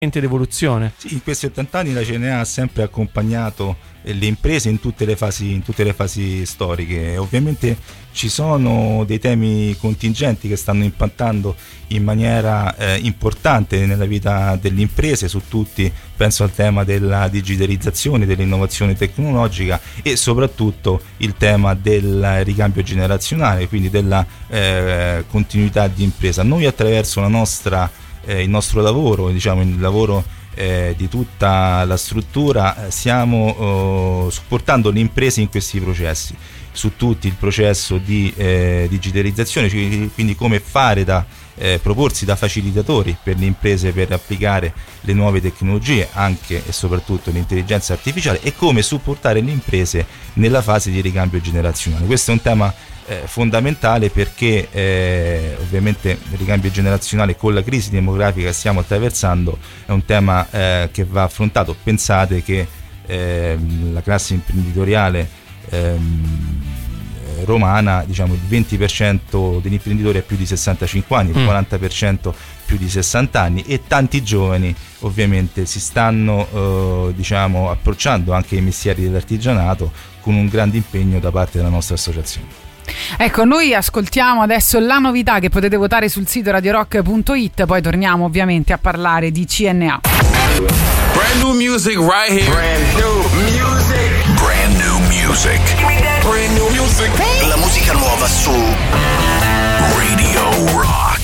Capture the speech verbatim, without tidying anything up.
d'evoluzione. Sì, in questi ottanta anni la C N A ha sempre accompagnato le imprese in tutte le fasi, in tutte le fasi storiche. Ovviamente ci sono dei temi contingenti che stanno impattando in maniera eh, importante nella vita delle imprese, su tutti penso al tema della digitalizzazione, dell'innovazione tecnologica e soprattutto il tema del ricambio generazionale, quindi della eh, continuità di impresa. Noi attraverso la nostra, eh, il nostro lavoro, diciamo il lavoro Eh, di tutta la struttura, eh, stiamo eh, supportando le imprese in questi processi, su tutto il processo di eh, digitalizzazione, quindi come fare da eh, proporsi da facilitatori per le imprese per applicare le nuove tecnologie, anche e soprattutto l'intelligenza artificiale, e come supportare le imprese nella fase di ricambio generazionale. Questo è un tema Eh, fondamentale perché eh, ovviamente il ricambio generazionale con la crisi demografica che stiamo attraversando è un tema eh, che va affrontato. Pensate che eh, la classe imprenditoriale ehm, romana, diciamo il venti per cento degli imprenditori ha più di sessantacinque anni, il quaranta per cento più di sessanta anni, e tanti giovani ovviamente si stanno eh, diciamo approcciando anche ai mestieri dell'artigianato con un grande impegno da parte della nostra associazione. Ecco, noi ascoltiamo adesso la novità che potete votare sul sito radio rock punto it, poi torniamo ovviamente a parlare di C N A. Brand new music right here. Brand new music. Brand new music. Brand new music. La musica nuova su Radio Rock.